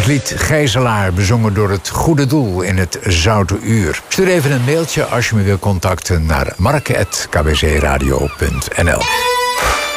Het lied Gijzelaar, bezongen door het Goede Doel in het Zoute Uur. Stuur even een mailtje als je me wil contacten naar marke@kbcradio.nl.